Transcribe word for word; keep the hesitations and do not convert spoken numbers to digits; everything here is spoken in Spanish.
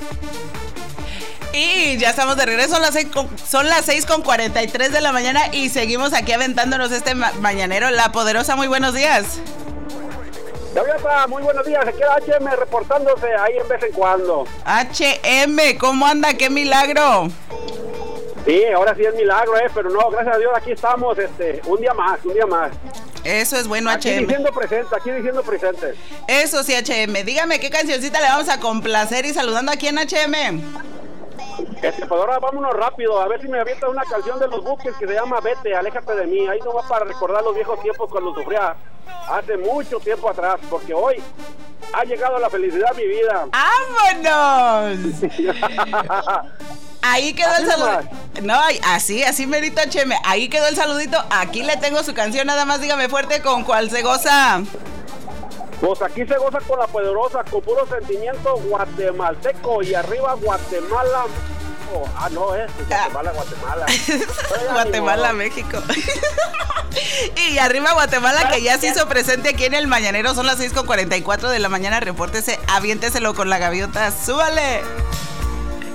Y ya estamos de regreso, son las seis con, son las seis con cuarenta y tres de la mañana y seguimos aquí aventándonos este ma- mañanero. La Poderosa, muy buenos días. Gaviota, muy buenos días, aquí era H M reportándose ahí en vez en cuando. H M, ¿cómo anda? ¡Qué milagro! Sí, ahora sí es milagro, eh, pero no, gracias a Dios aquí estamos, este, un día más, un día más. Eso es bueno, aquí H M. Aquí diciendo presente, aquí diciendo presente. Eso sí, H M. Dígame qué cancioncita le vamos a complacer y saludando aquí en H M. Este, pues ahora vámonos rápido, a ver si me avientas una canción de los Buques que se llama Vete, aléjate de mí. Ahí no va para recordar los viejos tiempos cuando sufría hace mucho tiempo atrás, porque hoy ha llegado la felicidad a mi vida. ¡Vámonos! Ahí quedó así el saludo. No, así, así merito, H M. Ahí quedó el saludito. Aquí le tengo su canción, nada más dígame fuerte con cuál se goza. Pues aquí se goza con La Poderosa, con puro sentimiento guatemalteco y arriba Guatemala. Oh, ah, no, es Guatemala, Guatemala. Guatemala, México. Y arriba Guatemala, que ya se hizo presente aquí en el Mañanero. Son las seis con cuarenta y cuatro de la mañana. Repórtese, aviénteselo con la gaviota. ¡Súbale!